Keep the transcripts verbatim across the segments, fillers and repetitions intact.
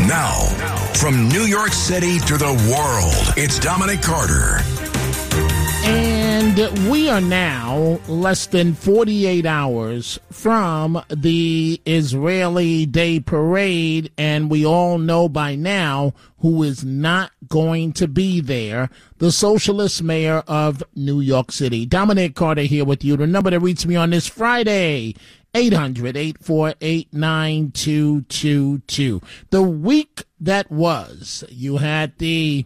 Now, from New York City to the world, it's Dominic Carter. And we are now less than forty-eight hours from the Israeli Day Parade, and we all know by now who is not going to be there, the socialist mayor of New York City. Dominic Carter here with you. The number to reach me on this Friday, eight hundred, eight four eight, nine two two two. The week that was, you had the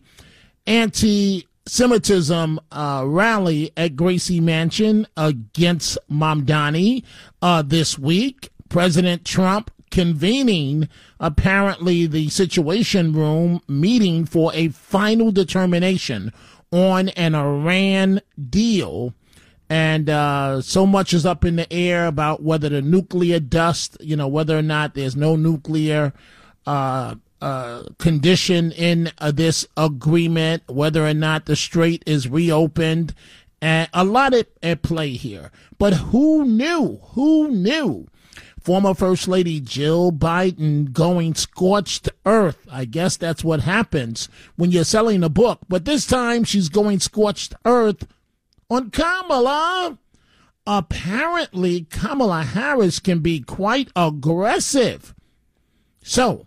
anti-Semitism uh, rally at Gracie Mansion against Mamdani uh, this week. President Trump convening apparently the Situation Room meeting for a final determination on an Iran deal. And uh, so much is up in the air about whether the nuclear dust, you know, whether or not there's no nuclear uh, uh, condition in uh, this agreement, whether or not the strait is reopened, and a lot at, at play here. But who knew? Who knew? Former First Lady Jill Biden going scorched earth. I guess that's what happens when you're selling a book. But this time she's going scorched earth on Kamala. Apparently, Kamala Harris can be quite aggressive. So,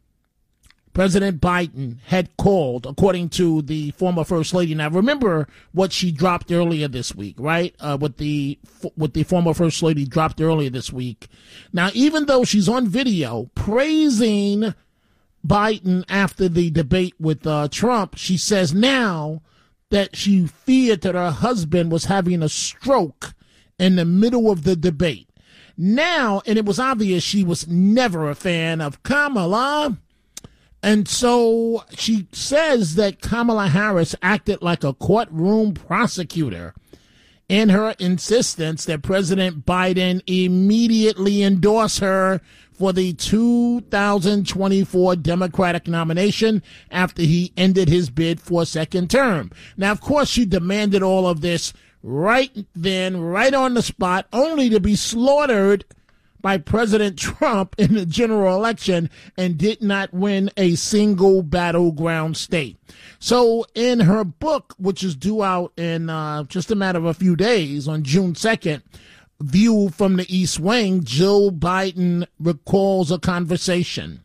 President Biden had called, according to the former First Lady. Now, remember what she dropped earlier this week, right? Uh, what the what the former First Lady dropped earlier this week. Now, even though she's on video praising Biden after the debate with uh, Trump, she says now that she feared that her husband was having a stroke in the middle of the debate. Now, and it was obvious she was never a fan of Kamala. And so she says that Kamala Harris acted like a courtroom prosecutor in her insistence that President Biden immediately endorse her for the two thousand twenty-four Democratic nomination after he ended his bid for a second term. Now, of course, she demanded all of this right then, right on the spot, only to be slaughtered by President Trump in the general election and did not win a single battleground state. So in her book, which is due out in uh, just a matter of a few days on June second, View from the East Wing, Jill Biden recalls a conversation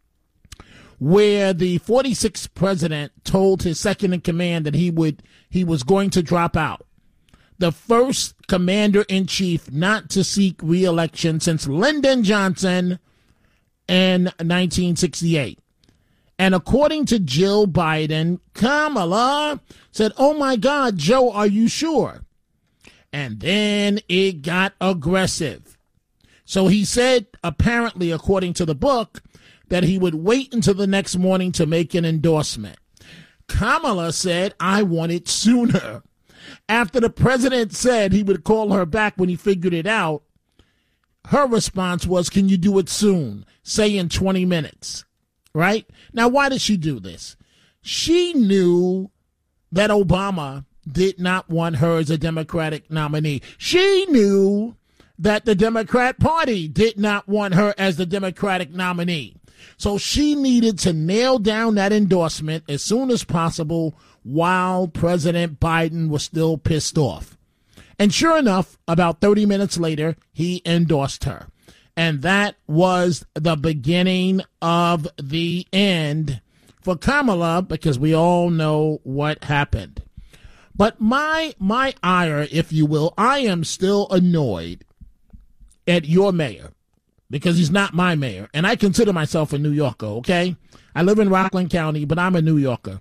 where the forty-sixth president told his second in command that he would he was going to drop out. The first commander-in-chief not to seek re-election since Lyndon Johnson in nineteen sixty-eight. And according to Jill Biden, Kamala said, "Oh my God, Joe, are you sure?" And then it got aggressive. So he said, apparently, according to the book, that he would wait until the next morning to make an endorsement. Kamala said, "I want it sooner." After the president said he would call her back when he figured it out, her response was, "Can you do it soon? Say in twenty minutes. Right? Now, why did she do this? She knew that Obama did not want her as a Democratic nominee. She knew that the Democrat Party did not want her as the Democratic nominee. So she needed to nail down that endorsement as soon as possible while President Biden was still pissed off. And sure enough, about thirty minutes later, he endorsed her. And that was the beginning of the end for Kamala, because we all know what happened. But my my ire, if you will, I am still annoyed at your mayor, because he's not my mayor. And I consider myself a New Yorker, okay? I live in Rockland County, but I'm a New Yorker.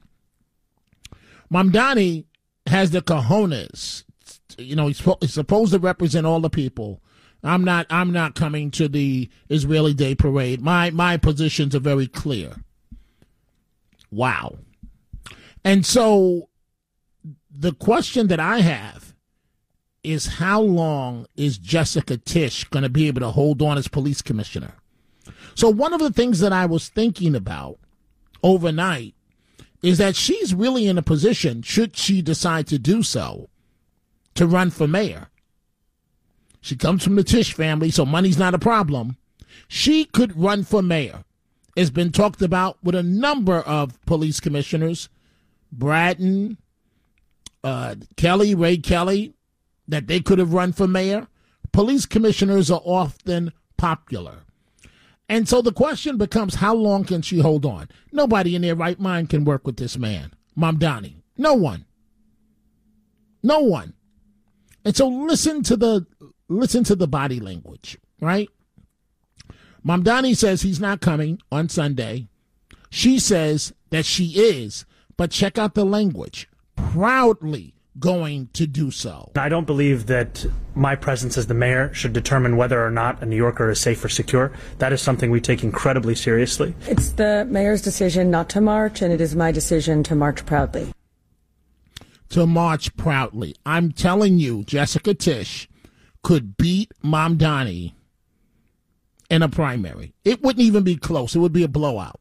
Mamdani has the cojones. You know, he's, he's supposed to represent all the people. I'm not I'm not coming to the Israeli Day Parade. My my positions are very clear. Wow. And so the question that I have is, how long is Jessica Tisch going to be able to hold on as police commissioner? So one of the things that I was thinking about overnight is that she's really in a position, should she decide to do so, to run for mayor. She comes from the Tisch family, so money's not a problem. She could run for mayor. It's been talked about with a number of police commissioners, Bratton, uh, Kelly, Ray Kelly, that they could have run for mayor. Police commissioners are often popular. And so the question becomes, how long can she hold on? Nobody in their right mind can work with this man, Mamdani. No one. No one. And so listen to the listen to the body language, right? Mamdani says he's not coming on Sunday. She says that she is, but check out the language. Proudly going to do so. I don't believe that my presence as the mayor should determine whether or not a New Yorker is safe or secure. That is something we take incredibly seriously. It's the mayor's decision not to march, and it is my decision to march proudly. To march proudly. I'm telling you, Jessica Tisch could beat Mamdani in a primary. It wouldn't even be close. It would be a blowout.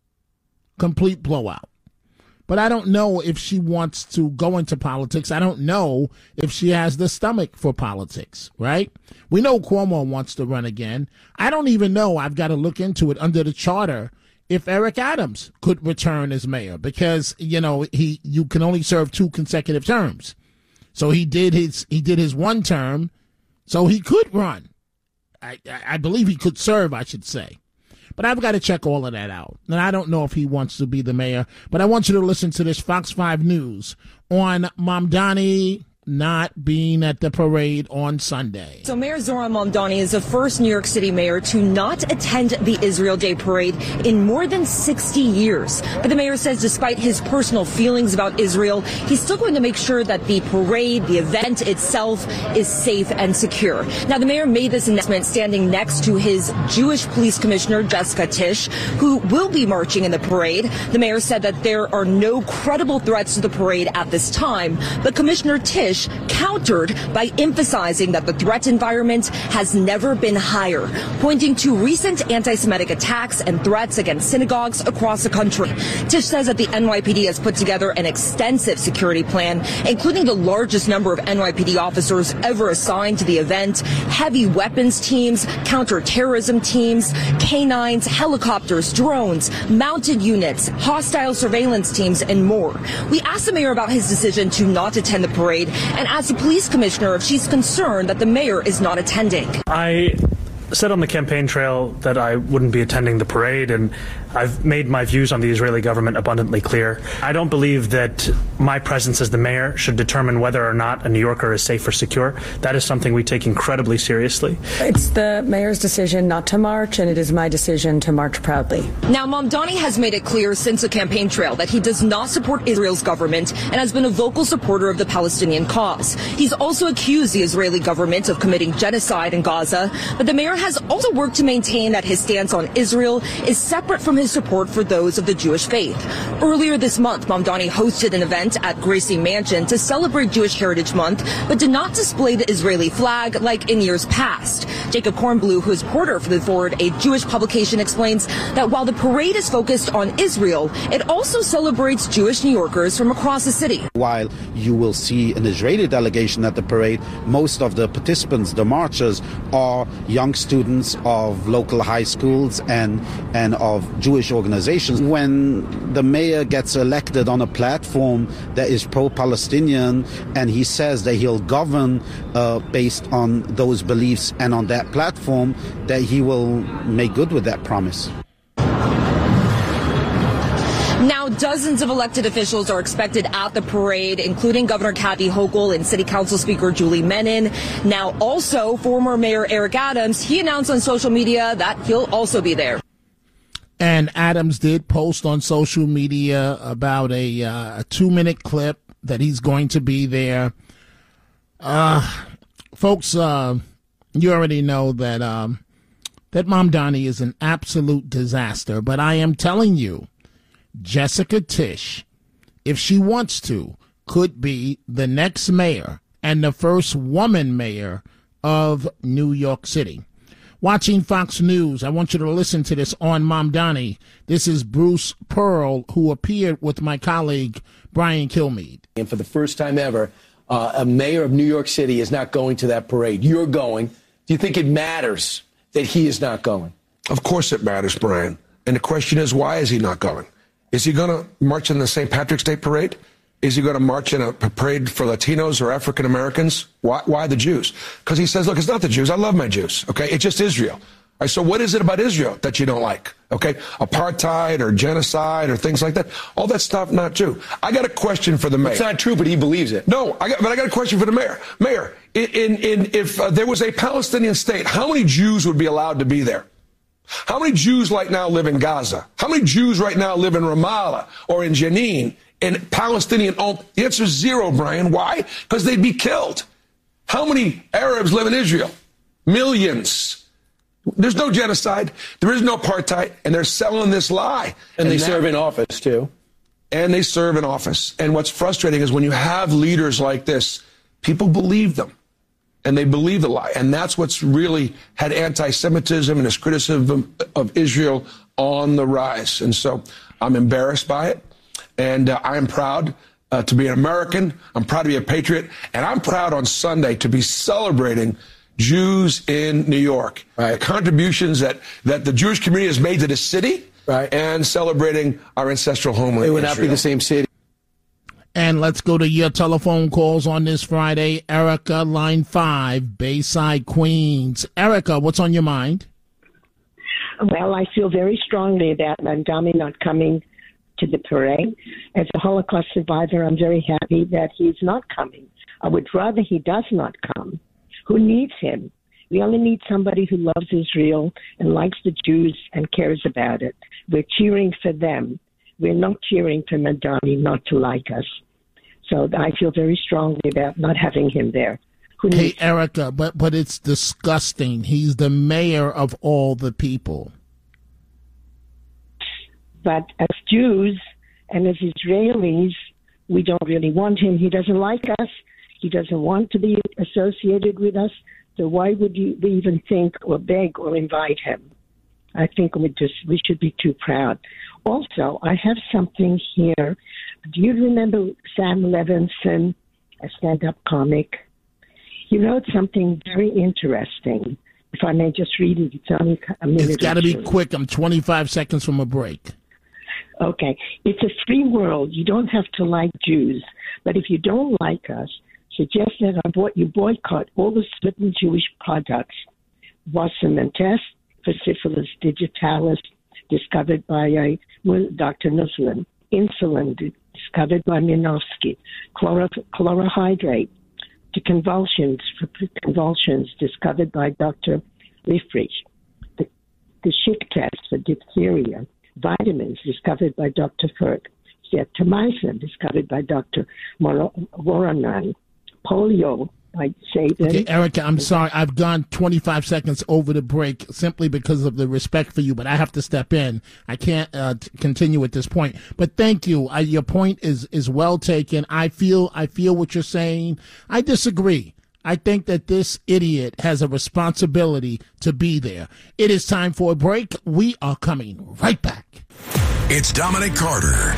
Complete blowout. But I don't know if she wants to go into politics. I don't know if she has the stomach for politics, right? We know Cuomo wants to run again. I don't even know, I've got to look into it under the charter, if Eric Adams could return as mayor, because, you know, he you can only serve two consecutive terms. So he did his he did his one term, so he could run. I, I believe he could serve, I should say. But I've got to check all of that out. And I don't know if he wants to be the mayor. But I want you to listen to this Fox five News on Mamdani not being at the parade on Sunday. So Mayor Zohran Mamdani is the first New York City mayor to not attend the Israel Day parade in more than sixty years. But the mayor says despite his personal feelings about Israel, he's still going to make sure that the parade, the event itself, is safe and secure. Now, the mayor made this announcement standing next to his Jewish police commissioner, Jessica Tisch, who will be marching in the parade. The mayor said that there are no credible threats to the parade at this time, but Commissioner Tisch countered by emphasizing that the threat environment has never been higher, pointing to recent anti-Semitic attacks and threats against synagogues across the country. Tisch says that the N Y P D has put together an extensive security plan, including the largest number of N Y P D officers ever assigned to the event, heavy weapons teams, counterterrorism teams, canines, helicopters, drones, mounted units, hostile surveillance teams, and more. We asked the mayor about his decision to not attend the parade and asked the police commissioner if she's concerned that the mayor is not attending. I said on the campaign trail that I wouldn't be attending the parade, and I've made my views on the Israeli government abundantly clear. I don't believe that my presence as the mayor should determine whether or not a New Yorker is safe or secure. That is something we take incredibly seriously. It's the mayor's decision not to march, and it is my decision to march proudly. Now, Mamdani has made it clear since the campaign trail that he does not support Israel's government and has been a vocal supporter of the Palestinian cause. He's also accused the Israeli government of committing genocide in Gaza, but the mayor has also worked to maintain that his stance on Israel is separate from his support for those of the Jewish faith. Earlier this month, Mamdani hosted an event at Gracie Mansion to celebrate Jewish Heritage Month, but did not display the Israeli flag like in years past. Jacob Kornblue, who is reporter for The Forward, a Jewish publication, explains that while the parade is focused on Israel, it also celebrates Jewish New Yorkers from across the city. While you will see an Israeli delegation at the parade, most of the participants, the marchers, are young students of local high schools and, and of Jewish organizations. When the mayor gets elected on a platform that is pro-Palestinian and he says that he'll govern uh, based on those beliefs and on that platform, that he will make good with that promise. Now, dozens of elected officials are expected at the parade, including Governor Kathy Hochul and City Council Speaker Julie Menin. Now, also, former Mayor Eric Adams, he announced on social media that he'll also be there. And Adams did post on social media about a, uh, a two-minute clip that he's going to be there. Uh, folks, uh, you already know that um, that Mamdani is an absolute disaster. But I am telling you, Jessica Tisch, if she wants to, could be the next mayor and the first woman mayor of New York City. Watching Fox News, I want you to listen to this on Mamdani. This is Bruce Pearl, who appeared with my colleague, Brian Kilmeade. And for the first time ever, uh, a mayor of New York City is not going to that parade. You're going. Do you think it matters that he is not going? Of course it matters, Brian. And the question is, why is he not going? Is he going to march in the Saint Patrick's Day parade? Is he going to march in a parade for Latinos or African Americans? Why, why the Jews? Because he says, look, it's not the Jews. I love my Jews. Okay, it's just Israel. All right, so what is it about Israel that you don't like? Okay, apartheid or genocide or things like that. All that stuff, not true. I got a question for the mayor. It's not true, but he believes it. No, I got, but I got a question for the mayor. Mayor, in, in, in if uh, there was a Palestinian state, how many Jews would be allowed to be there? How many Jews right now live in Gaza? How many Jews right now live in Ramallah or in Jenin? In Palestinian, oh, the answer is zero, Brian. Why? Because they'd be killed. How many Arabs live in Israel? Millions. There's no genocide. There is no apartheid. And they're selling this lie. And, and they that, serve in office, too. And they serve in office. And what's frustrating is when you have leaders like this, people believe them. And they believe the lie. And that's what's really had anti-Semitism and this criticism of Israel on the rise. And so I'm embarrassed by it. And uh, I am proud uh, to be an American. I'm proud to be a patriot. And I'm proud on Sunday to be celebrating Jews in New York. Right. The contributions that, that the Jewish community has made to the city. Right. And celebrating our ancestral homeland. It would Israel. not be the same city. And let's go to your telephone calls on this Friday. Erica, line five, Bayside, Queens. Erica, what's on your mind? Well, I feel very strongly about Mamdani not coming to the parade. As a Holocaust survivor, I'm very happy that he's not coming. I would rather he does not come. Who needs him? We only need somebody who loves Israel and likes the Jews and cares about it. We're cheering for them. We're not cheering for Mamdani not to like us. So I feel very strongly about not having him there. Who Hey, needs Erica, but, but it's disgusting. He's the mayor of all the people. But as Jews and as Israelis, we don't really want him. He doesn't like us. He doesn't want to be associated with us. So why would you we even think or beg or invite him? I think we just we should be too proud. Also, I have something here. Do you remember Sam Levinson, a stand-up comic? He wrote something very interesting. If I may just read it, it's only a minute. It's got to be two. quick. I'm twenty-five seconds from a break. Okay. It's a free world. You don't have to like Jews. But if you don't like us, suggest that I bought you boycott all the certain Jewish products. Wasserman and test for syphilis digitalis, discovered by a Doctor Nuslin. Insulin, discovered by Minovsky. Chloro, chlorohydrate to convulsions for convulsions, discovered by Doctor Leifrich. The, the Schick test for diphtheria. Vitamins, discovered by Doctor Ferg. Zetomycin, discovered by Doctor Voronin. Polio, by Sabin. Okay, Erica, I'm sorry. I've gone twenty-five seconds over the break simply because of the respect for you, but I have to step in. I can't uh, t- continue at this point. But thank you. I, your point is, is well taken. I feel I feel what you're saying. I disagree. I think that this idiot has a responsibility to be there. It is time for a break. We are coming right back. It's Dominic Carter.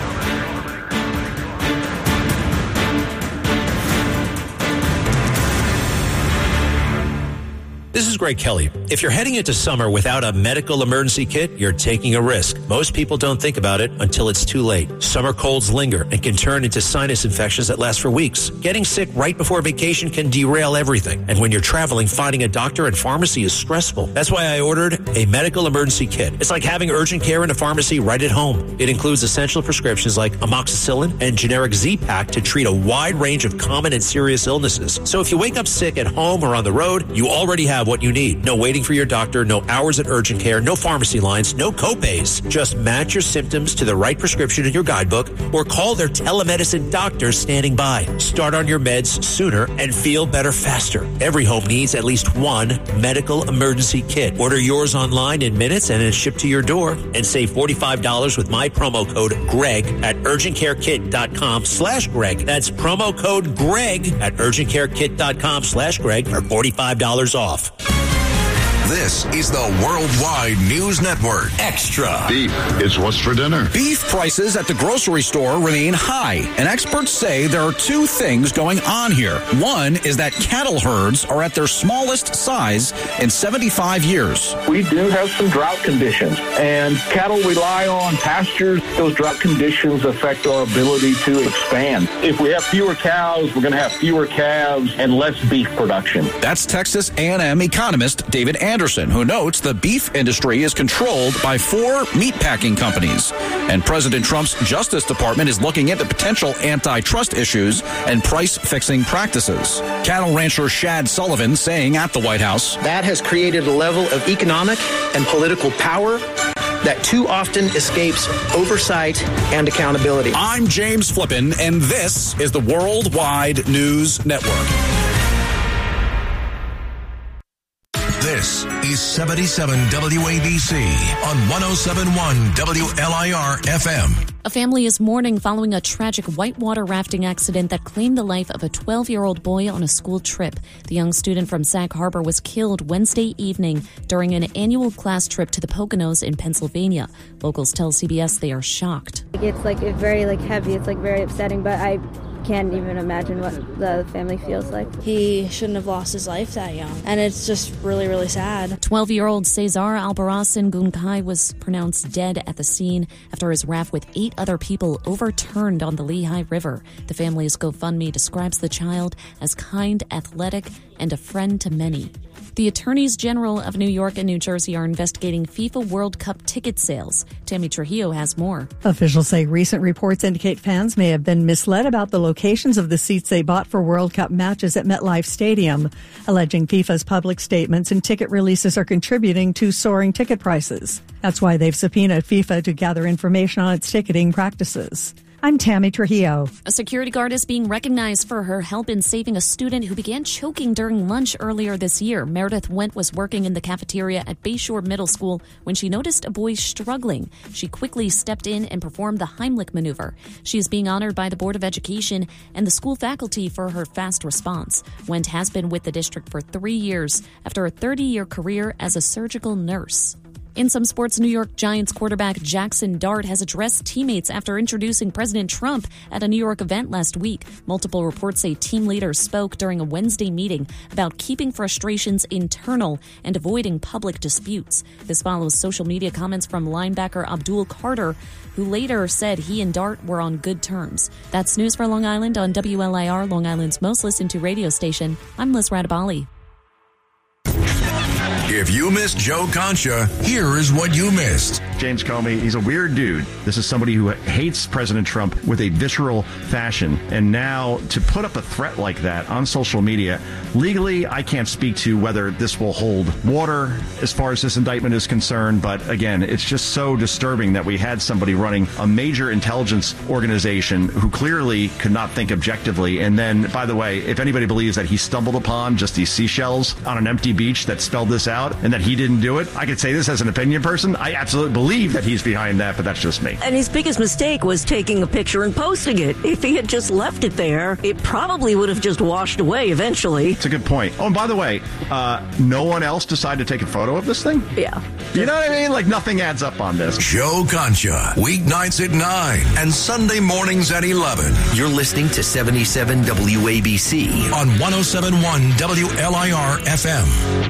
This is Greg Kelly. If you're heading into summer without a medical emergency kit, you're taking a risk. Most people don't think about it until it's too late. Summer colds linger and can turn into sinus infections that last for weeks. Getting sick right before vacation can derail everything. And when you're traveling, finding a doctor and pharmacy is stressful. That's why I ordered a medical emergency kit. It's like having urgent care in a pharmacy right at home. It includes essential prescriptions like amoxicillin and generic Z-Pak to treat a wide range of common and serious illnesses. So if you wake up sick at home or on the road, you already have what you need. No waiting for your doctor, no hours at urgent care, no pharmacy lines, no copays. Just match your symptoms to the right prescription in your guidebook or call their telemedicine doctor standing by. Start on your meds sooner and feel better faster. Every home needs at least one medical emergency kit. Order yours online in minutes and it's shipped to your door. And save forty-five dollars with my promo code GREG at urgentcarekit.com slash Greg. That's promo code GREG at urgentcarekit.com slash Greg for forty-five dollars off. This is the Worldwide News Network. Extra. Beef is what's for dinner. Beef prices at the grocery store remain high, and experts say there are two things going on here. One is that cattle herds are at their smallest size in seventy-five years. We do have some drought conditions, and cattle rely on pastures. Those drought conditions affect our ability to expand. If we have fewer cows, we're going to have fewer calves and less beef production. That's Texas A and M economist David Anderson, who notes the beef industry is controlled by four meatpacking companies. And President Trump's Justice Department is looking into potential antitrust issues and price-fixing practices. Cattle rancher Shad Sullivan saying at the White House, that has created a level of economic and political power that too often escapes oversight and accountability. I'm James Flippin, and this is the Worldwide News Network. This is seventy-seven W A B C on one oh seven point one W L I R F M. A family is mourning following a tragic whitewater rafting accident that claimed the life of a twelve-year-old boy on a school trip. The young student from Sag Harbor was killed Wednesday evening during an annual class trip to the Poconos in Pennsylvania. Locals tell C B S they are shocked. It's like it's very like heavy. It's like very upsetting, but I can't even imagine what the family feels like. He shouldn't have lost his life that young, and it's just really, really sad. twelve-year-old Cesar Albarazin Guncay was pronounced dead at the scene after his raft with eight other people overturned on the Lehigh River. The family's GoFundMe describes the child as kind, athletic, and a friend to many. The attorneys general of New York and New Jersey are investigating FIFA World Cup ticket sales. Tammy Trujillo has more. Officials say recent reports indicate fans may have been misled about the locations of the seats they bought for World Cup matches at MetLife Stadium, alleging FIFA's public statements and ticket releases are contributing to soaring ticket prices. That's why they've subpoenaed FIFA to gather information on its ticketing practices. I'm Tammy Trujillo. A security guard is being recognized for her help in saving a student who began choking during lunch earlier this year. Meredith Went was working in the cafeteria at Bayshore Middle School when she noticed a boy struggling. She quickly stepped in and performed the Heimlich maneuver. She is being honored by the Board of Education and the school faculty for her fast response. Went has been with the district for three years after a thirty-year career as a surgical nurse. In some sports, New York Giants quarterback Jackson Dart has addressed teammates after introducing President Trump at a New York event last week. Multiple reports say team leaders spoke during a Wednesday meeting about keeping frustrations internal and avoiding public disputes. This follows social media comments from linebacker Abdul Carter, who later said he and Dart were on good terms. That's news for Long Island on W L I R, Long Island's most listened to radio station. I'm Liz Radabali. If you missed Joe Concha, here is what you missed. James Comey, he's a weird dude. This is somebody who hates President Trump with a visceral fashion. And now to put up a threat like that on social media, legally, I can't speak to whether this will hold water as far as this indictment is concerned. But again, it's just so disturbing that we had somebody running a major intelligence organization who clearly could not think objectively. And then, by the way, if anybody believes that he stumbled upon just these seashells on an empty beach that spelled this out and that he didn't do it, I could say this as an opinion person. I absolutely believe that he's behind that, but that's just me. And his biggest mistake was taking a picture and posting it. If he had just left it there, it probably would have just washed away eventually. It's a good point. Oh, and by the way, uh, no one else decided to take a photo of this thing? Yeah. You know what I mean? Like, nothing adds up on this. Joe Concha, weeknights at nine and Sunday mornings at eleven. You're listening to seventy-seven W A B C on one oh seven point one W L I R F M.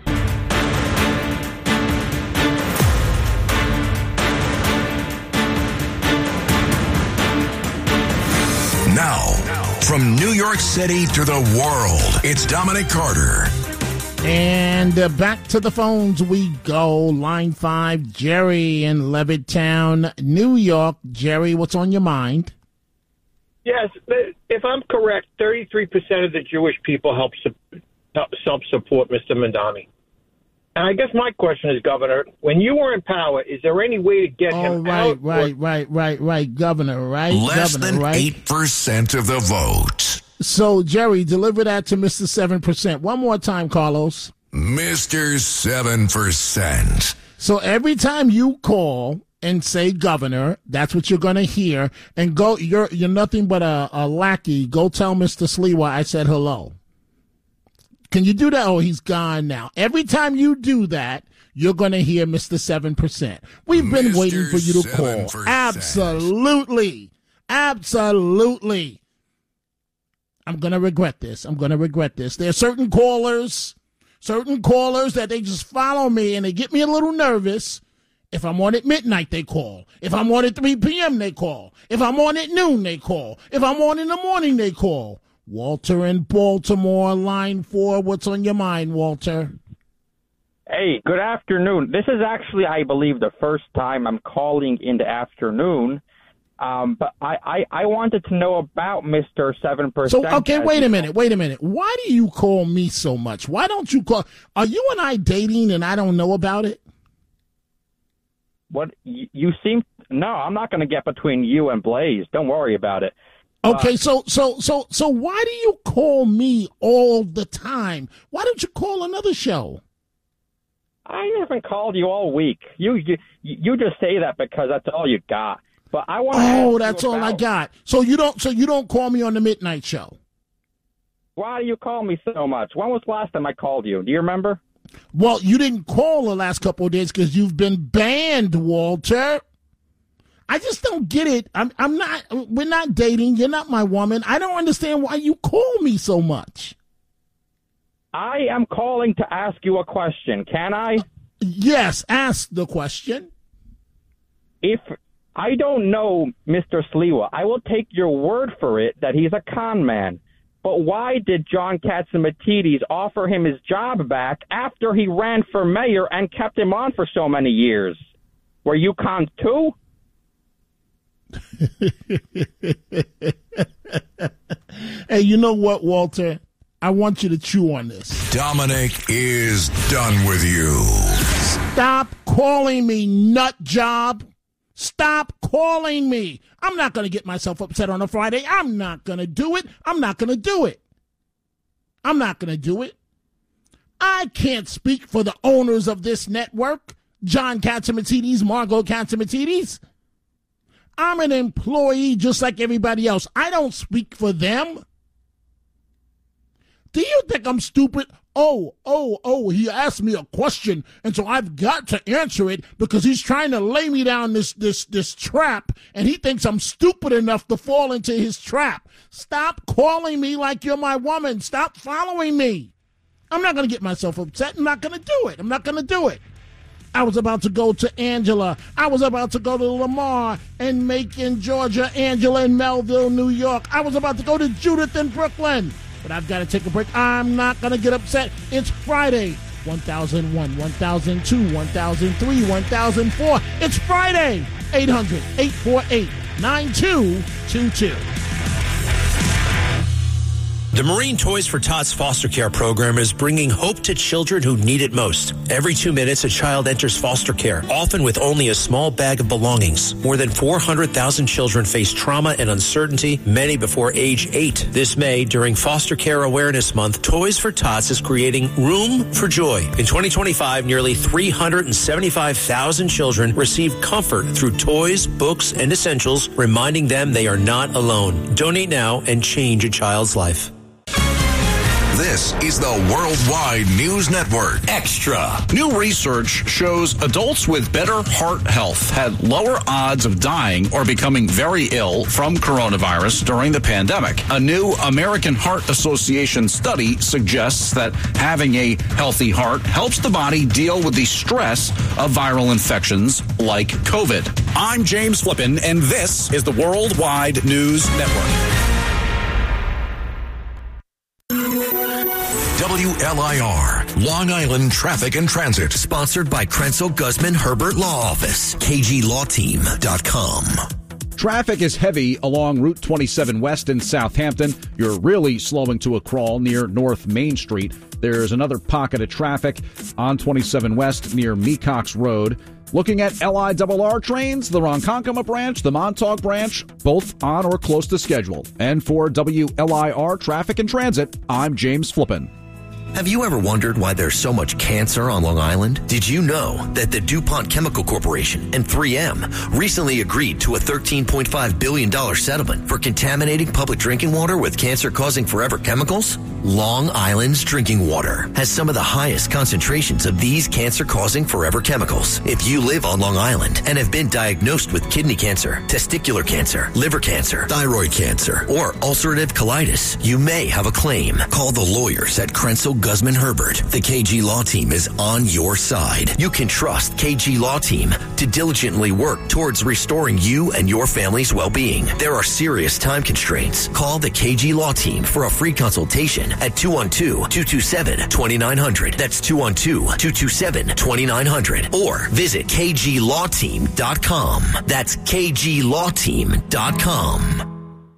Now, from New York City to the world, it's Dominic Carter. And uh, back to the phones we go. Line five, Jerry in Levittown, New York. Jerry, what's on your mind? Yes, if I'm correct, thirty-three percent of the Jewish people help, help self-support Mister Mamdani. And I guess my question is, Governor, when you were in power, is there any way to get oh, him right, out? Right, right, right, right, right, Governor, right? Less Governor, than right? eight percent of the vote. So, Jerry, deliver that to Mister seven percent. One more time, Carlos. Mister seven percent. So every time you call and say governor, that's what you're going to hear. And go, you're you're nothing but a, a lackey. Go tell Mister Sliwa I said hello. Can you do that? Oh, he's gone now. Every time you do that, you're going to hear Mister seven percent. We've been Mister waiting for you to call. seven percent. Absolutely. Absolutely. I'm going to regret this. I'm going to regret this. There are certain callers, certain callers that they just follow me and they get me a little nervous. If I'm on at midnight, they call. If I'm on at three p.m., they call. If I'm on at noon, they call. If I'm on in the morning, they call. Walter in Baltimore, line four. What's on your mind, Walter? Hey, good afternoon. This is actually, I believe, the first time I'm calling in the afternoon. Um, but I, I, I wanted to know about Mister seven percent. So, okay, wait a minute, wait a minute. Why do you call me so much? Why don't you call? Are you and I dating and I don't know about it? What, you, you seem, no, I'm not going to get between you and Blaze. Don't worry about it. Okay, uh, so, so, so, so why do you call me all the time? Why don't you call another show? I haven't called you all week. You, you, you just say that because that's all you got. But I want to Oh, that's all I got. So you don't so you don't call me on the midnight show. Why do you call me so much? When was the last time I called you? Do you remember? Well, you didn't call the last couple of days because you've been banned, Walter. I just don't get it. I'm I'm not we're not dating. You're not my woman. I don't understand why you call me so much. I am calling to ask you a question. Can I? Yes, ask the question. If I don't know Mister Sliwa, I will take your word for it that he's a con man. But why did John Catsimatidis offer him his job back after he ran for mayor and kept him on for so many years? Were you conned too? Hey, you know what, Walter? I want you to chew on this. Dominic is done with you. Stop calling me nut job. Stop calling me. I'm not going to get myself upset on a Friday. I'm not going to do it. I'm not going to do it. I'm not going to do it. I can't speak for the owners of this network, John Catsimatidis, Margot Catsimatidis. I'm an employee just like everybody else. I don't speak for them. Do you think I'm stupid? Oh, oh, oh, he asked me a question, and so I've got to answer it because he's trying to lay me down this this this trap, and he thinks I'm stupid enough to fall into his trap. Stop calling me like you're my woman. Stop following me. I'm not going to get myself upset. I'm not going to do it. I'm not going to do it. I was about to go to Angela. I was about to go to Lamar and Macon, Georgia, Angela in Melville, New York. I was about to go to Judith in Brooklyn. But I've got to take a break. I'm not going to get upset. It's Friday. one thousand one, one thousand two, one thousand three, one thousand four. It's Friday. eight hundred, eight four eight, nine two two two. The Marine Toys for Tots foster care program is bringing hope to children who need it most. Every two minutes, a child enters foster care, often with only a small bag of belongings. More than four hundred thousand children face trauma and uncertainty, many before age eight. This May, during Foster Care Awareness Month, Toys for Tots is creating Room for Joy. In twenty twenty-five, nearly three hundred seventy-five thousand children received comfort through toys, books, and essentials, reminding them they are not alone. Donate now and change a child's life. This is the Worldwide News Network. Extra. New research shows adults with better heart health had lower odds of dying or becoming very ill from coronavirus during the pandemic. A new American Heart Association study suggests that having a healthy heart helps the body deal with the stress of viral infections like COVID. I'm James Flippin, and this is the Worldwide News Network. W L I R, Long Island Traffic and Transit. Sponsored by Krenzel Guzman Herbert Law Office, K G law team dot com. Traffic is heavy along Route twenty-seven West in Southampton. You're really slowing to a crawl near North Main Street. There's another pocket of traffic on twenty-seven West near Mecox Road. Looking at L I R R trains, the Ronkonkoma branch, the Montauk branch, both on or close to schedule. And for W L I R Traffic and Transit, I'm James Flippin. Have you ever wondered why there's so much cancer on Long Island? Did you know that the DuPont Chemical Corporation and three M recently agreed to a thirteen point five billion dollars settlement for contaminating public drinking water with cancer-causing forever chemicals? Long Island's drinking water has some of the highest concentrations of these cancer-causing forever chemicals. If you live on Long Island and have been diagnosed with kidney cancer, testicular cancer, liver cancer, thyroid cancer, or ulcerative colitis, you may have a claim. Call the lawyers at Krenzel Guzman Herbert. The K G Law Team is on your side. You can trust K G Law Team to diligently work towards restoring you and your family's well-being. There are serious time constraints. Call the K G Law Team for a free consultation at two one two, two two seven, two nine zero zero. That's two one two, two two seven, two nine zero zero. Or visit k g law team dot com. That's k g law team dot com.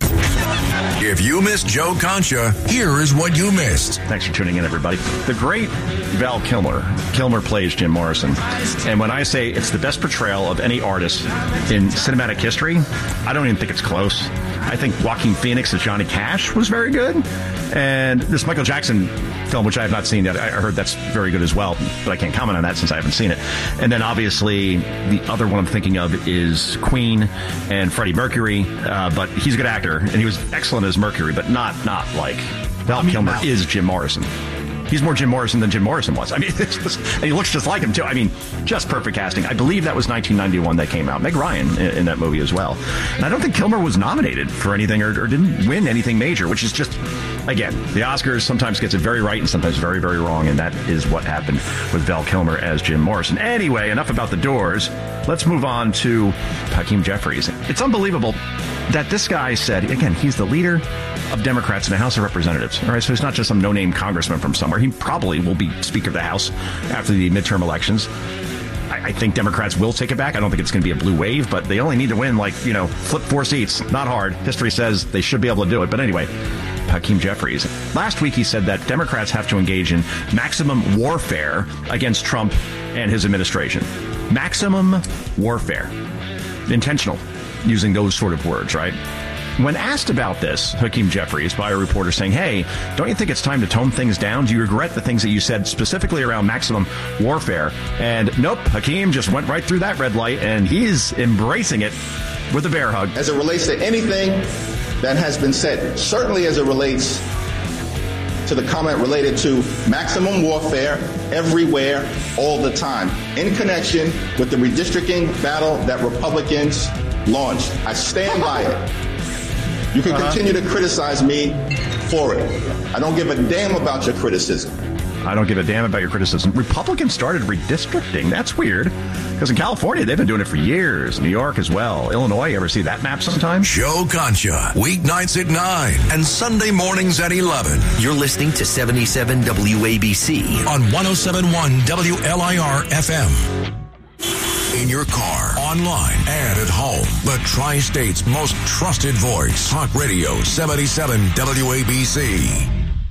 If you missed Joe Concha, here is what you missed. Thanks for tuning in, everybody. The great Val Kilmer. Kilmer plays Jim Morrison. And when I say it's the best portrayal of any artist in cinematic history, I don't even think it's close. I think Joaquin Phoenix as Johnny Cash was very good. And this Michael Jackson film, which I have not seen yet, I heard that's very good as well, but I can't comment on that since I haven't seen it. And then obviously the other one I'm thinking of is Queen and Freddie Mercury, uh, but he's a good actor, and he was excellent as Mercury, but not not like Val Kilmer is Jim Morrison. He's more Jim Morrison than Jim Morrison was. I mean, it's just, and he looks just like him, too. I mean, just perfect casting. I believe that was nineteen ninety-one that came out. Meg Ryan in, in that movie as well. And I don't think Kilmer was nominated for anything or, or didn't win anything major, which is just, again, the Oscars sometimes gets it very right and sometimes very, very wrong, and that is what happened with Val Kilmer as Jim Morrison. Anyway, enough about the Doors. Let's move on to Hakeem Jeffries. It's unbelievable that this guy said, again, he's the leader of Democrats in the House of Representatives. All right, so he's not just some no-name congressman from somewhere. He probably will be Speaker of the House after the midterm elections. I, I think Democrats will take it back. I don't think it's going to be a blue wave, but they only need to win, like, you know, flip four seats. Not hard. History says they should be able to do it. But anyway, Hakeem Jeffries. Last week he said that Democrats have to engage in maximum warfare against Trump and his administration. Maximum warfare. Intentional. Using those sort of words, right? When asked about this, Hakeem Jeffries, by a reporter saying, hey, don't you think it's time to tone things down? Do you regret the things that you said specifically around maximum warfare? And nope, Hakeem just went right through that red light, and he's embracing it with a bear hug. As it relates to anything that has been said, certainly as it relates to the comment related to maximum warfare everywhere, all the time, in connection with the redistricting battle that Republicans launched. I stand by it. You can uh-huh. continue to criticize me for it. I don't give a damn about your criticism. I don't give a damn about your criticism. Republicans started redistricting. That's weird. Because in California, they've been doing it for years. New York as well. Illinois, you ever see that map sometime? Joe Concha, weeknights at nine and Sunday mornings at eleven. You're listening to seventy-seven W A B C on one oh seven point one W L I R F M. In your car, online, and at home. The Tri-State's most trusted voice. Talk Radio seventy-seven W A B C.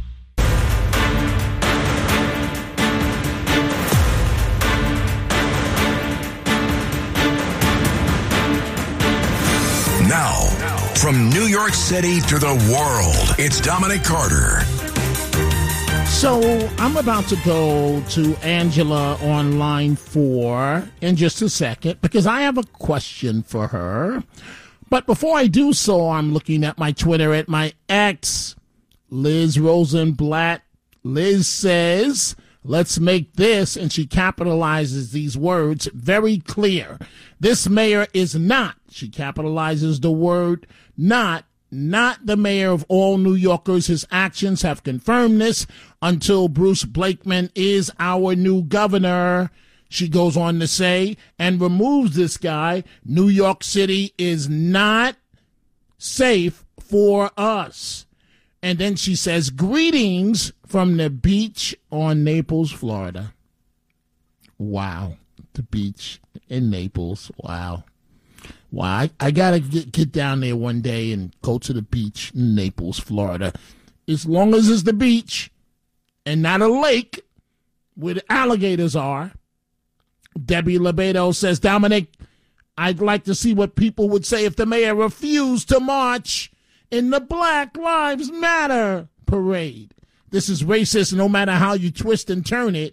Now, from New York City to the world, it's Dominic Carter. So I'm about to go to Angela on line four in just a second because I have a question for her. But before I do so, I'm looking at my Twitter at my ex, Liz Rosenblatt. Liz says, let's make this, and she capitalizes these words, very clear. This mayor is not, she capitalizes the word not, not the mayor of all New Yorkers. His actions have confirmed this until Bruce Blakeman is our new governor. She goes on to say, and removes this guy. New York City is not safe for us. And then she says, greetings from the beach on Naples, Florida. Wow. The beach in Naples. Wow. Wow. I, I got to get, get down there one day and go to the beach in Naples, Florida. As long as it's the beach and not a lake where the alligators are. Debbie Lebedo says, Dominic, I'd like to see what people would say if the mayor refused to march in the Black Lives Matter parade. this is racist no matter how you twist and turn it.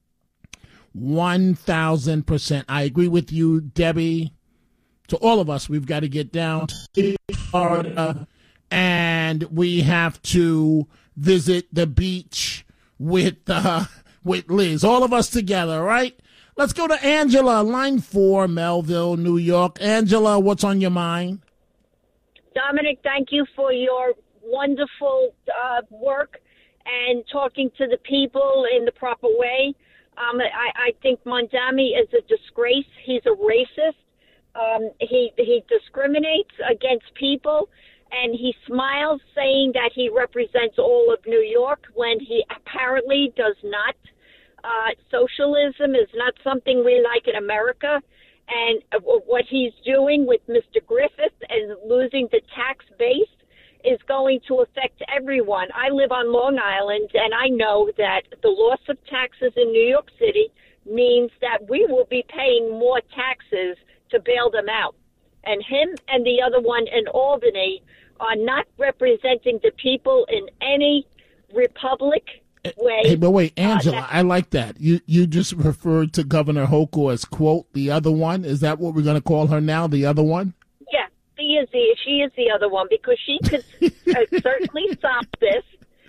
one thousand percent. I agree with you, Debbie. To all of us, we've got to get down to Florida, and we have to visit the beach with uh, with Liz. All of us together, right? Let's go to Angela, line four, Melville, New York. Angela, what's on your mind? Dominic, thank you for your wonderful uh, work and talking to the people in the proper way. Um, I, I think Mondami is a disgrace. He's a racist. Um, he he discriminates against people, and he smiles saying that he represents all of New York when he apparently does not. Uh, socialism is not something we like in America, and uh, what he's doing with Mister Griffith and losing the tax base is going to affect everyone. I live on Long Island, and I know that the loss of taxes in New York City means that we will be paying more taxes to bail them out. And him and the other one in Albany are not representing the people in any republic way. Hey, but wait, Angela, uh, that- I like that. You you just referred to Governor Hochul as, quote, the other one. Is that what we're going to call her now, the other one? Yeah, she is the, she is the other one because she could uh, certainly stop this.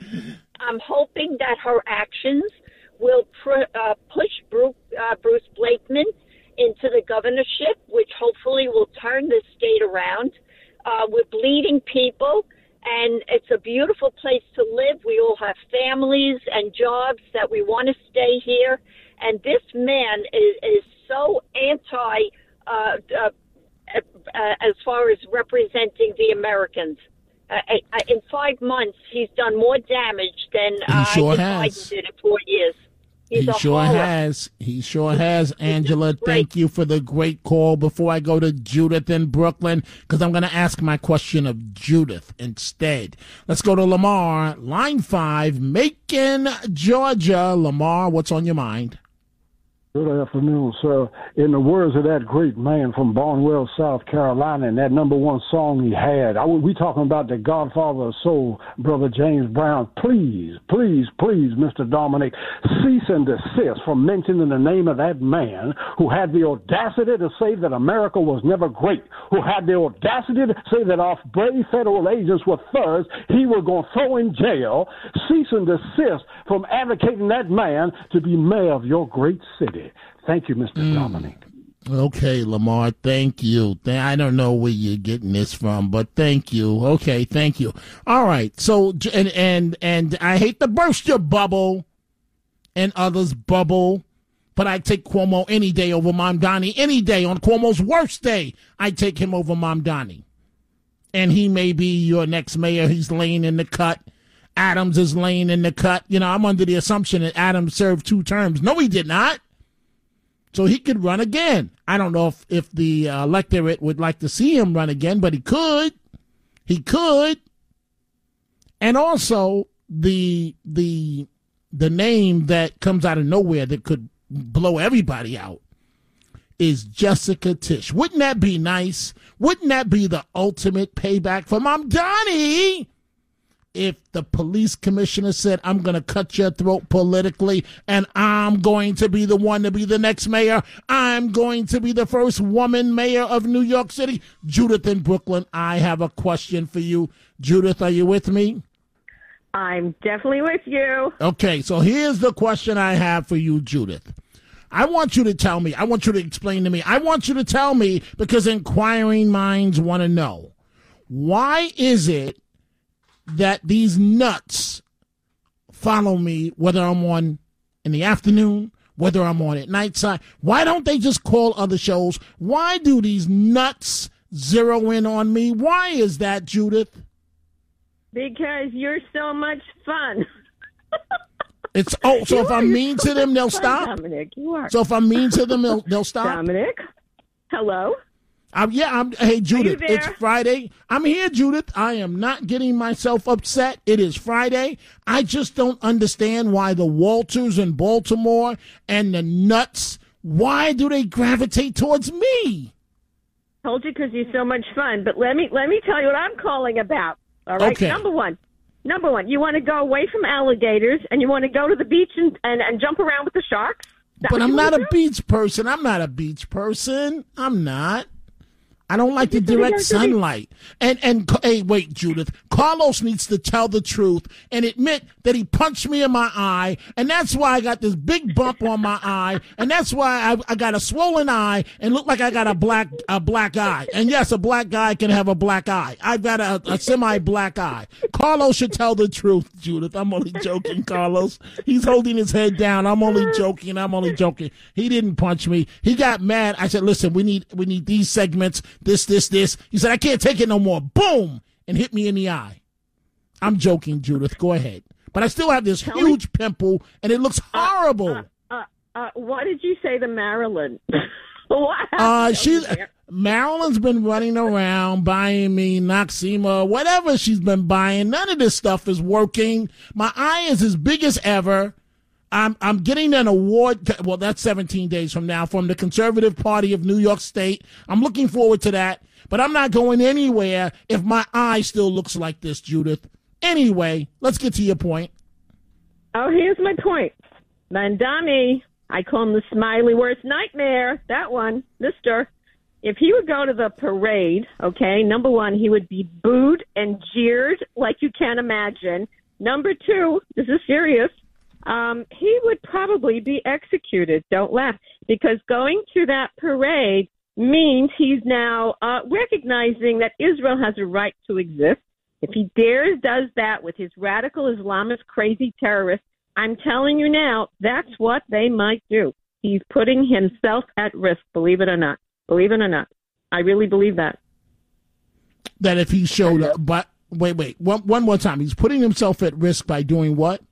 I'm hoping that her actions will pr- uh, push Bruce, uh, Bruce Blakeman into the governorship, which hopefully will turn this state around. Uh, we're bleeding people, and it's a beautiful place to live. We all have families and jobs that we want to stay here. And this man is, is so anti, uh, uh, uh, as far as representing the Americans. Uh, uh, in five months, he's done more damage than uh, sure Biden did in four years. He's he a sure horror. has. He sure has. Angela, thank you for the great call. Before I go to Judith in Brooklyn, because I'm going to ask my question of Judith instead. Let's go to Lamar, line five, Macon, Georgia. Lamar, what's on your mind? Good afternoon, sir. In the words of that great man from Barnwell, South Carolina, and that number one song he had, I, we talking about the Godfather of Soul, Brother James Brown. Please, please, please, Mister Dominic, cease and desist from mentioning the name of that man who had the audacity to say that America was never great, who had the audacity to say that our brave federal agents were thugs he was going to throw in jail. Cease and desist from advocating that man to be mayor of your great city. Thank you, Mister Mm. Dominic. Okay, Lamar, thank you. I don't know where you're getting this from, but thank you. Okay, thank you. All right, so, and and and I hate to burst your bubble and others' bubble, but I take Cuomo any day over Mamdani. Any day. On Cuomo's worst day, I take him over Mamdani. And he may be your next mayor. He's laying in the cut. Adams is laying in the cut. You know, I'm under the assumption that Adams served two terms. No, he did not. So he could run again. I don't know if, if the uh, electorate would like to see him run again, but he could. He could. And also, the the the name that comes out of nowhere that could blow everybody out is Jessica Tisch. Wouldn't that be nice? Wouldn't that be the ultimate payback for Mamdani? If the police commissioner said, I'm going to cut your throat politically and I'm going to be the one to be the next mayor, I'm going to be the first woman mayor of New York City. Judith in Brooklyn, I have a question for you. Judith, are you with me? I'm definitely with you. Okay, so here's the question I have for you, Judith. I want you to tell me, I want you to explain to me, I want you to tell me, because inquiring minds want to know, why is it that these nuts follow me, whether I'm on in the afternoon, whether I'm on at night side? Why don't they just call other shows? Why do these nuts zero in on me? Why is that, Judith? Because you're so much fun. It's oh, so You if are, I'm you're mean so to them, they'll much fun, stop. Dominic, you are. So if I'm mean to them, they'll, they'll stop. Dominic, hello. I'm, yeah, I'm. Hey, Judith, there? it's Friday. I'm here, Judith. I am not getting myself upset. It is Friday. I just don't understand why the Walters in Baltimore and the nuts, why do they gravitate towards me? Told you because you're so much fun. But let me let me tell you what I'm calling about. All right. Okay. Number one, Number one, you want to go away from alligators and you want to go to the beach and, and, and jump around with the sharks? But I'm not a beach person. I'm not a beach person. I'm not. I don't like the direct sunlight. And, and hey, wait, Judith. Carlos needs to tell the truth and admit that he punched me in my eye, and that's why I got this big bump on my eye, and that's why I, I got a swollen eye and look like I got a black a black eye. And yes, a black guy can have a black eye. I've got a, a semi-black eye. Carlos should tell the truth, Judith. I'm only joking, Carlos. He's holding his head down. I'm only joking. I'm only joking. He didn't punch me. He got mad. I said, listen, we need we need these segments. This, this, this. He said, I can't take it no more. Boom! And hit me in the eye. I'm joking, Judith. Go ahead. But I still have this Tell huge me. pimple, and it looks horrible. Uh, uh, uh, what did you say to Marilyn? What happened Uh, over she's there? Marilyn's been running around buying me Noxema, whatever she's been buying. None of this stuff is working. My eye is as big as ever. I'm I'm getting an award. Well, that's seventeen days from now from the Conservative Party of New York State. I'm looking forward to that. But I'm not going anywhere if my eye still looks like this, Judith. Anyway, let's get to your point. Oh, here's my point. Mandami, I call him the smiley worst nightmare. That one, mister. If he would go to the parade, okay, number one, he would be booed and jeered like you can't imagine. Number two, this is serious, um, he would probably be executed. Don't laugh. Because going to that parade means he's now uh, recognizing that Israel has a right to exist. If he dares does that with his radical Islamist crazy terrorists, I'm telling you now, that's what they might do. He's putting himself at risk, believe it or not. Believe it or not. I really believe that. That if he showed up, but wait, wait, one, one more time. He's putting himself at risk by doing what?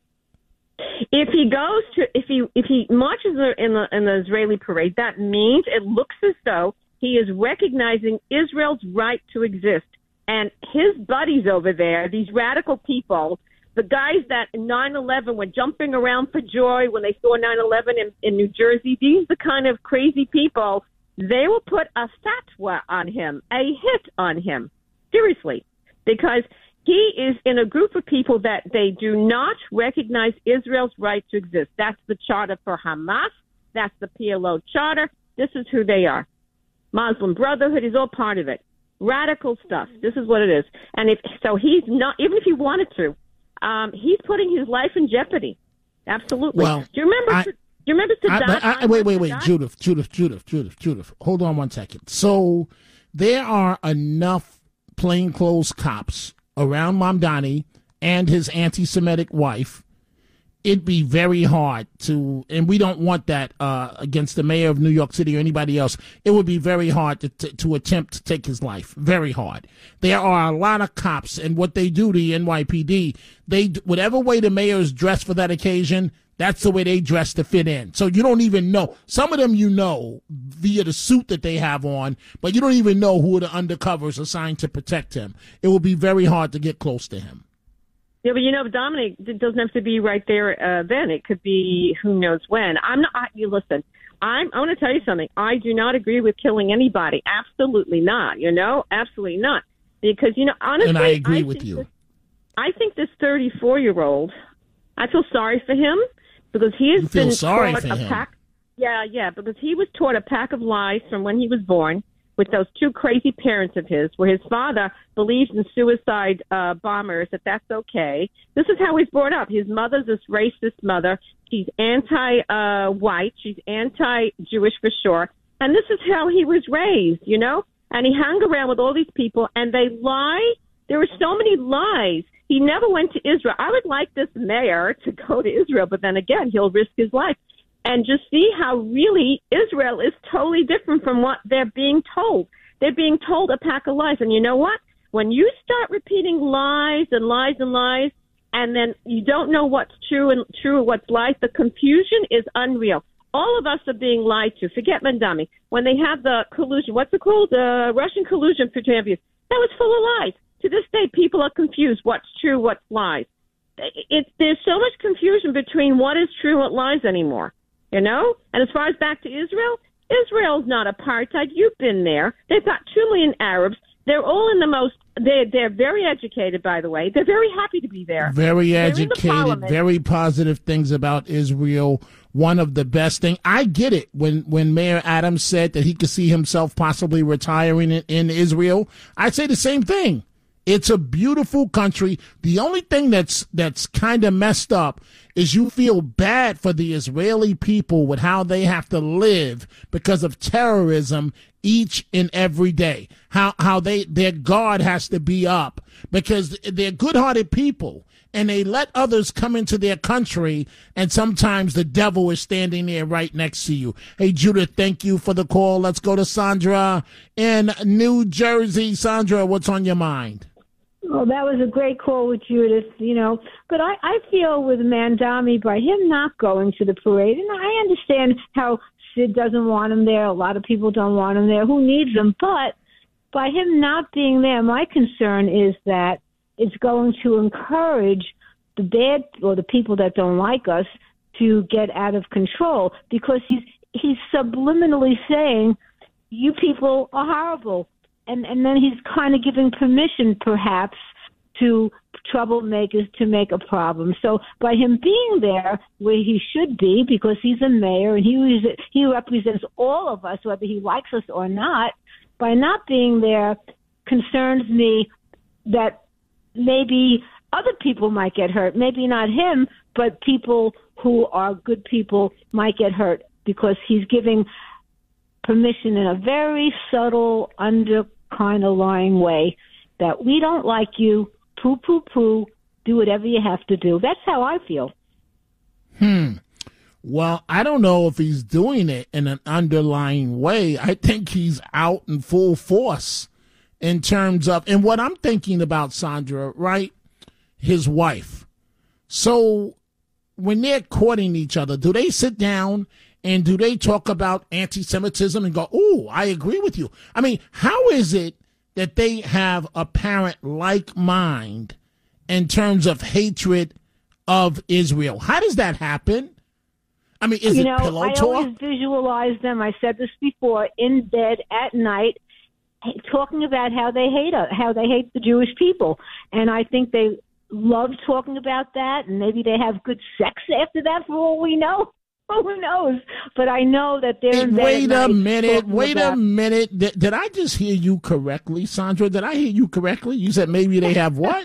If he goes to, if he if he marches in the in the Israeli parade, that means it looks as though he is recognizing Israel's right to exist. And his buddies over there, these radical people, the guys that in nine eleven were jumping around for joy when they saw nine eleven in, in New Jersey, these are the kind of crazy people, they will put a fatwa on him, a hit on him. Seriously. Because he is in a group of people that they do not recognize Israel's right to exist. That's the charter for Hamas. That's the P L O charter. This is who they are. Muslim Brotherhood is all part of it. Radical stuff. This is what it is. And if so, he's not, even if he wanted to, um, he's putting his life in jeopardy. Absolutely. Well, do you remember? I, do you remember Saddam? I, I, wait, wait, wait, Judith, Judith, Judith, Judith, Judith. Hold on one second. So there are enough plainclothes cops around Mamdani and his anti-Semitic wife. It'd be very hard to, and we don't want that uh, against the mayor of New York City or anybody else. It would be very hard to, to, to attempt to take his life. Very hard. There are a lot of cops, and what they do to the N Y P D, they whatever way the mayor is dressed for that occasion, that's the way they dress to fit in. So you don't even know. Some of them you know via the suit that they have on, but you don't even know who are the undercovers assigned to protect him. It will be very hard to get close to him. Yeah, but you know, Dominic, it doesn't have to be right there uh, then. It could be who knows when. I'm not. I, you listen. I'm. I want to tell you something. I do not agree with killing anybody. Absolutely not. You know, absolutely not. Because you know, honestly, and I agree I with you. This, I think this thirty-four-year-old. I feel sorry for him because he has you feel been sorry taught for a him. pack. Yeah, yeah, because he was taught a pack of lies from when he was born. With those two crazy parents of his, where his father believes in suicide uh, bombers, that that's okay. This is how he's brought up. His mother's this racist mother. She's anti-white. Uh, She's anti-Jewish for sure. And this is how he was raised, you know? And he hung around with all these people, and they lie. There were so many lies. He never went to Israel. I would like this mayor to go to Israel, but then again, he'll risk his life. And just see how really Israel is totally different from what they're being told. They're being told a pack of lies. And you know what? When you start repeating lies and lies and lies, and then you don't know what's true and true or what's lies, the confusion is unreal. All of us are being lied to. Forget Mandami. When they have the collusion, what's it called? The Russian collusion for interviews. That was full of lies. To this day, people are confused. What's true, what's lies. It's, there's so much confusion between what is true and what lies anymore. You know? And as far as back to Israel, Israel's not apartheid. You've been there. They've got two million Arabs. They're all in the most They're, they're very educated, by the way. They're very happy to be there. Very They're in the educated, parliament. very positive things about Israel. One of the best things. I get it when, when Mayor Adams said that he could see himself possibly retiring in, in Israel. I say the same thing. It's a beautiful country. The only thing that's that's kind of messed up is you feel bad for the Israeli people with how they have to live because of terrorism each and every day. How how they their guard has to be up because they're good-hearted people and they let others come into their country, and sometimes the devil is standing there right next to you. Hey, Judith, thank you for the call. Let's go to Sandra in New Jersey. Sandra, what's on your mind? Oh, that was a great call with Judith, you know. But I, I feel with Mamdani, by him not going to the parade, and I understand how Sid doesn't want him there. A lot of people don't want him there. Who needs him? But by him not being there, my concern is that it's going to encourage the bad or the people that don't like us to get out of control because he's he's subliminally saying, you people are horrible. And and then he's kind of giving permission, perhaps, to troublemakers to make a problem. So by him being there where he should be, because he's a mayor and he he represents all of us, whether he likes us or not, by not being there concerns me that maybe other people might get hurt. Maybe not him, but people who are good people might get hurt because he's giving permission in a very subtle, under kind of lying way that we don't like you, poo, poo, poo, do whatever you have to do. That's how I feel. Hmm. Well, I don't know if he's doing it in an underlying way. I think he's out in full force in terms of, and what I'm thinking about, Sandra, right? His wife. So when they're courting each other, do they sit down and do they talk about anti-Semitism and go, oh, I agree with you? I mean, how is it that they have apparent like mind in terms of hatred of Israel? How does that happen? I mean, is you it know, pillow I talk? always visualize them, I said this before, in bed at night, talking about how they hate us, how they hate the Jewish people. And I think they love talking about that, and maybe they have good sex after that, for all we know. Who knows? But I know that they're in bed Wait at a night minute. talking Wait about- a minute. Did, did I just hear you correctly, Sandra? Did I hear you correctly? You said maybe they have what?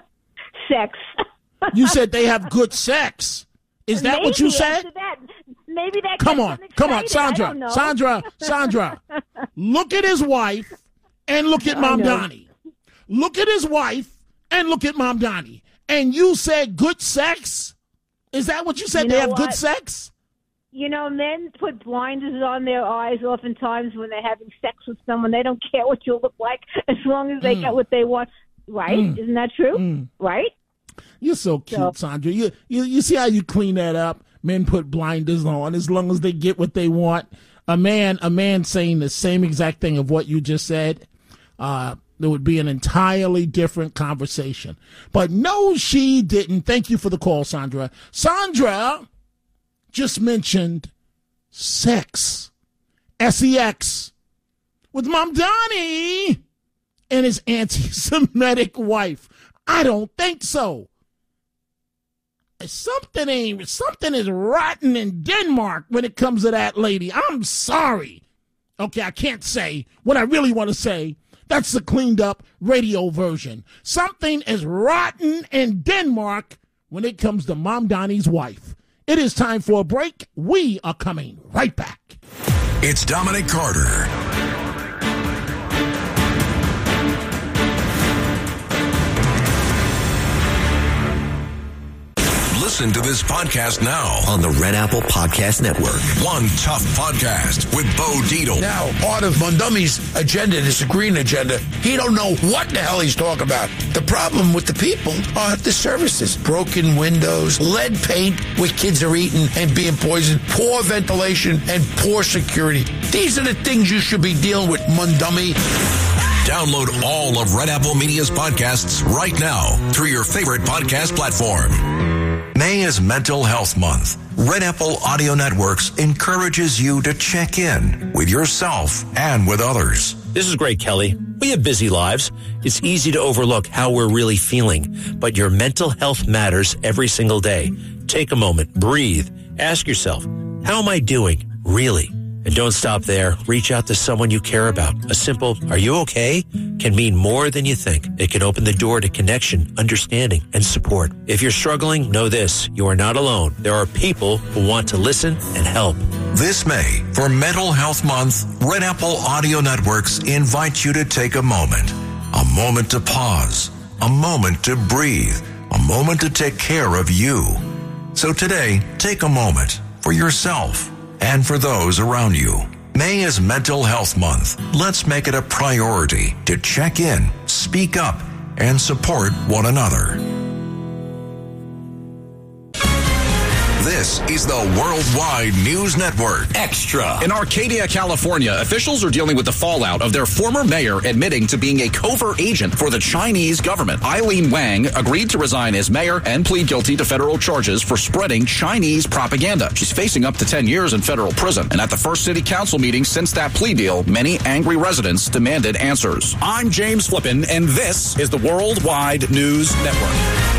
Sex. You said they have good sex. Is that Maybe what you said? after that, maybe that Come gets on. them Come on, excited. I Sandra. don't know. Sandra. Sandra. Look at his wife and look at I Mom know. Donnie. Look at his wife and look at Mom Donnie. And you said good sex? Is that what you said? You they know have what? good sex? You know, men put blinders on their eyes oftentimes when they're having sex with someone. They don't care what you look like as long as they Mm. get what they want. Right? Mm. Isn't that true? Mm. Right? You're so cute, So- Sandra. You, you you see how you clean that up? Men put blinders on as long as they get what they want. A man, a man saying the same exact thing of what you just said, uh, there would be an entirely different conversation. But no, she didn't. Thank you for the call, Sandra. Sandra just mentioned sex, S E X, with Mamdani and his anti-Semitic wife. I don't think so. Something ain't, something is rotten in Denmark when it comes to that lady. I'm sorry. Okay, I can't say what I really want to say. That's the cleaned up radio version. Something is rotten in Denmark when it comes to Mamdani's wife. It is time for a break. We are coming right back. It's Dominic Carter. Listen to this podcast now on the Red Apple Podcast Network. One Tough Podcast with Bo Dietl. Now, part of Mondami's agenda, this green agenda, he don't know what the hell he's talking about. The problem with the people are the services. Broken windows, lead paint where kids are eating and being poisoned, poor ventilation, and poor security. These are the things you should be dealing with, Mondami. Download all of Red Apple Media's podcasts right now through your favorite podcast platform. May is Mental Health Month. Red Apple Audio Networks encourages you to check in with yourself and with others. This is Greg Kelly. We have busy lives. It's easy to overlook how we're really feeling, but your mental health matters every single day. Take a moment, breathe, ask yourself, how am I doing, really? And don't stop there. Reach out to someone you care about. A simple, are you okay? Can mean more than you think. It can open the door to connection, understanding, and support. If you're struggling, know this. You are not alone. There are people who want to listen and help. This May, for Mental Health Month, Red Apple Audio Networks invite you to take a moment. A moment to pause. A moment to breathe. A moment to take care of you. So today, take a moment for yourself and for those around you. May is Mental Health Month. Let's make it a priority to check in, speak up, and support one another. This is the Worldwide News Network Extra. In Arcadia, California, officials are dealing with the fallout of their former mayor admitting to being a covert agent for the Chinese government. Eileen Wang agreed to resign as mayor and plead guilty to federal charges for spreading Chinese propaganda. She's facing up to ten years in federal prison. And at the first city council meeting since that plea deal, many angry residents demanded answers. I'm James Flippin, and this is the Worldwide News Network.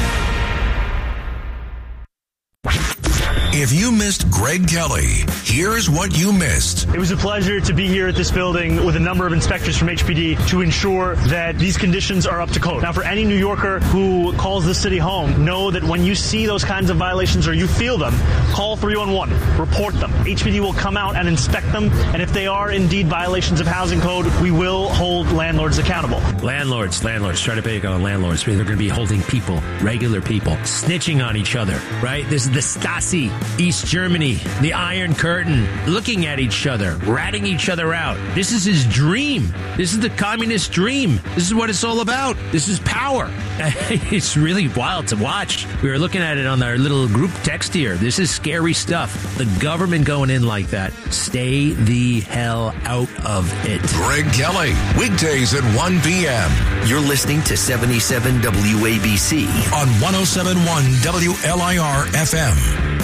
If you missed Greg Kelly, here's what you missed. It was a pleasure to be here at this building with a number of inspectors from H P D to ensure that these conditions are up to code. Now, for any New Yorker who calls this city home, know that when you see those kinds of violations or you feel them, call three one one, report them. H P D will come out and inspect them, and if they are indeed violations of housing code, we will hold landlords accountable. Landlords, landlords, try to pay on landlords. They're going to be holding people, regular people, snitching on each other, right? This is the Stasi. East Germany, the Iron Curtain, looking at each other, ratting each other out. This is his dream. This is the communist dream. This is what it's all about. This is power. It's really wild to watch. We were looking at it on our little group text here. This is scary stuff. The government going in like that. Stay the hell out of it. Greg Kelly, weekdays at one p.m. You're listening to seventy-seven W A B C on one oh seven point one W L I R F M.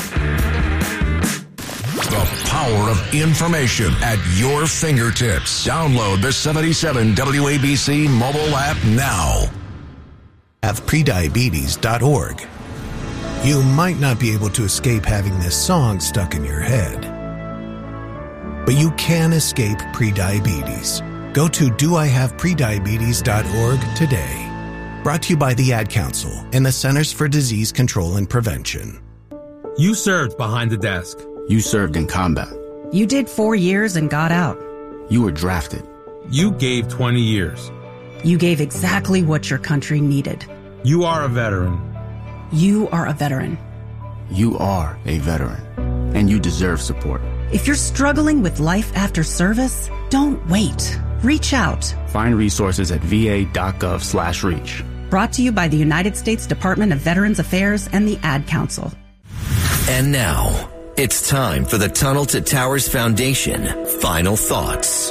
The power of information at your fingertips. Download the seventy-seven W A B C mobile app now. have prediabetes dot org. You might not be able to escape having this song stuck in your head, but you can escape prediabetes. Go to do I have prediabetes dot org today. Brought to you by the Ad Council and the Centers for Disease Control and Prevention. You served behind the desk. You served in combat. You did four years and got out. You were drafted. You gave twenty years. You gave exactly what your country needed. You are a veteran. You are a veteran. You are a veteran. And you deserve support. If you're struggling with life after service, don't wait. Reach out. Find resources at va.gov slash reach. Brought to you by the United States Department of Veterans Affairs and the Ad Council. And now, it's time for the Tunnel to Towers Foundation Final Thoughts.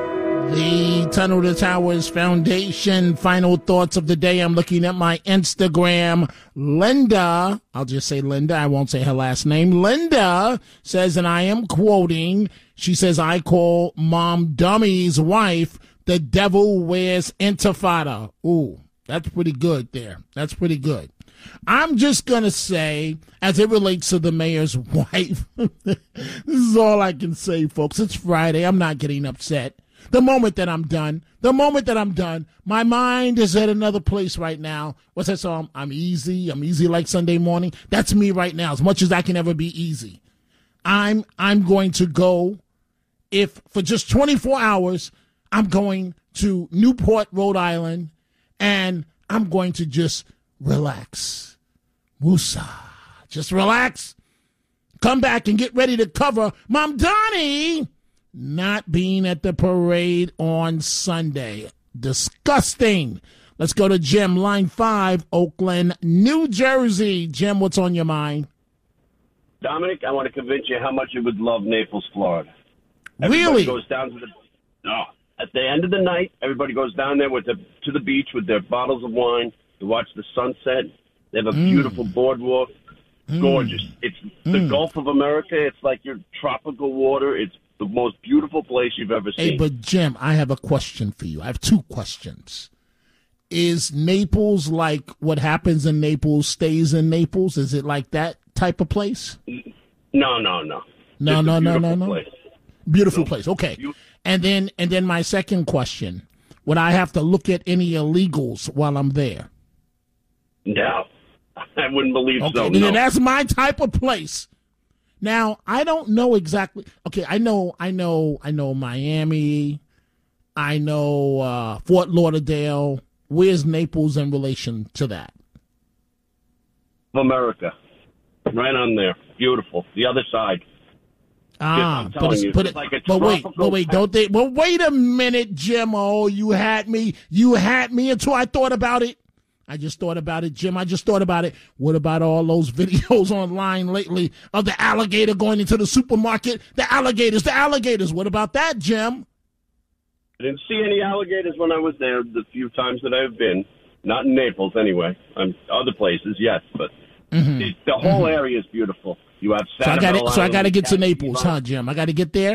The Tunnel to Towers Foundation final thoughts of the day. I'm looking at my Instagram. Linda, I'll just say Linda, I won't say her last name. Linda says, and I am quoting, she says, I call Mom Dummy's wife the devil wears intifada. Ooh, that's pretty good there. That's pretty good. I'm just going to say, as it relates to the mayor's wife, this is all I can say, folks. It's Friday. I'm not getting upset. The moment that I'm done, the moment that I'm done, my mind is at another place right now. What's that song? I'm easy. I'm easy like Sunday morning. That's me right now, as much as I can ever be easy. I'm I'm going to go, if for just twenty-four hours, I'm going to Newport, Rhode Island, and I'm going to just relax. Woosah. Just relax. Come back and get ready to cover Mom Donnie not being at the parade on Sunday. Disgusting. Let's go to Jim, line five, Oakland, New Jersey. Jim, what's on your mind? Dominic, I want to convince you how much you would love Naples, Florida. Really? Everybody goes down to the no. At the end of the night, everybody goes down there with the to the beach with their bottles of wine to watch the sunset. They have a mm. beautiful boardwalk. It's mm. gorgeous. It's mm. the Gulf of America. It's like your tropical water. It's the most beautiful place you've ever seen. Hey, but Jim, I have a question for you. I have two questions. Is Naples like what happens in Naples stays in Naples? Is it like that type of place? No, no, no. No, Just no, a no, no, beautiful no. place. Beautiful No. place. Okay. You- And then and then my second question. Would I have to look at any illegals while I'm there? No, I wouldn't believe Okay, so. then No. that's my type of place. Now, I don't know exactly. Okay, I know, I know, I know Miami. I know uh, Fort Lauderdale. Where's Naples in relation to that? America, right on there, beautiful. The other side. Ah, I'm but, telling it's, you, but, it's it, like a but wait, tropical but wait, don't they? Well, wait a minute, Jim. Oh, you had me. You had me until I thought about it. I just thought about it, Jim. I just thought about it. What about all those videos online lately of the alligator going into the supermarket? The alligators, the alligators. What about that, Jim? I didn't see any alligators when I was there the few times that I've been. Not in Naples, anyway. Um, other places, yes, but Mm-hmm. it, the whole Mhm. area is beautiful. You have So I got Sanibel So I got to Island, get to Capri Naples, Island. huh, Jim? I got to get there.